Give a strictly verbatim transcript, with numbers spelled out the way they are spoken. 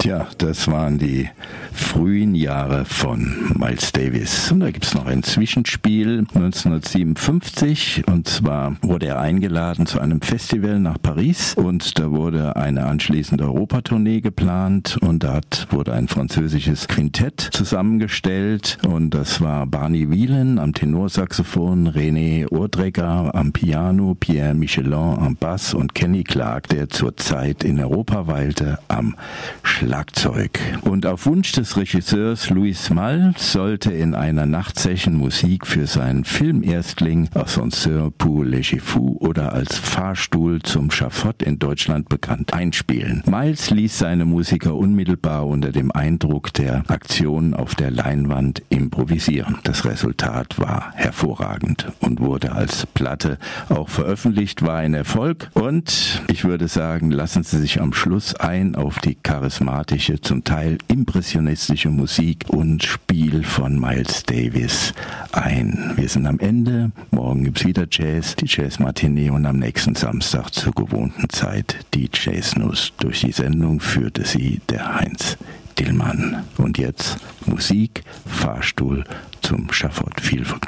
Ja, das waren die frühen Jahre von Miles Davis. Und da gibt es noch ein Zwischenspiel neunzehnhundertsiebenundfünfzig. Und zwar wurde er eingeladen zu einem Festival nach Paris. Und da wurde eine anschließende Europatournee geplant. Und dort wurde ein französisches Quintett zusammengestellt. Und das war Barney Whelan am Tenorsaxophon, René Ordreger am Piano, Pierre Michelin am Bass und Kenny Clarke, der zurzeit in Europa weilte, am Schlagzeug. Und auf Wunsch des Regisseurs Louis Malle sollte in einer Nachtsession Musik für seinen Filmerstling Ascenseur pour les Fous oder als Fahrstuhl zum Schafott in Deutschland bekannt einspielen. Miles ließ seine Musiker unmittelbar unter dem Eindruck der Aktion auf der Leinwand improvisieren. Das Resultat war hervorragend und wurde als Platte auch veröffentlicht, war ein Erfolg. Und ich würde sagen, lassen Sie sich am Schluss ein auf die charismatische, zum Teil impressionistische Musik und Spiel von Miles Davis ein. Wir sind am Ende. Morgen gibt's wieder Jazz, die Jazz-Matinee und am nächsten Samstag zur gewohnten Zeit die Jazz-Nuss. Durch die Sendung führte sie der Heinz Dillmann. Und jetzt Musik, Fahrstuhl zum Schafott. Viel Vergnügen.